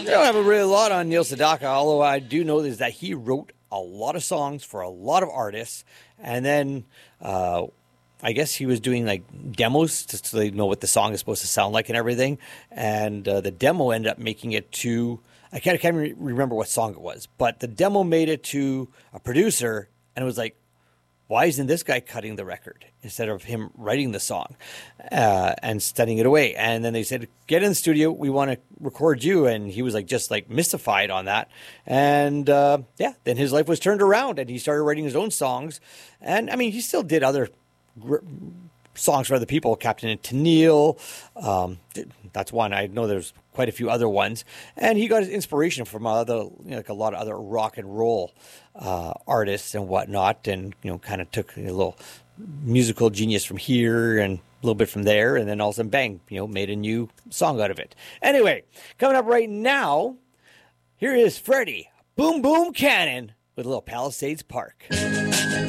don't have a really lot on Neil Sedaka, although I do know is that he wrote a lot of songs for a lot of artists, and then I guess he was doing like demos just so they know what the song is supposed to sound like and everything. And the demo ended up making it to, I can't remember what song it was, but the demo made it to a producer, and it was like, why isn't this guy cutting the record instead of him writing the song and sending it away? And then they said, get in the studio. We want to record you. And he was like, just like mystified on that. And then his life was turned around and he started writing his own songs. And I mean, he still did other songs for other people, Captain and Tennille. That's one. I know there's quite a few other ones. And he got his inspiration from like a lot of other rock and roll artists and whatnot, and kind of took a little musical genius from here and a little bit from there, and then all of a sudden, bang, made a new song out of it. Anyway, coming up right now, here is Freddie Boom Boom Cannon with a little Palisades Park.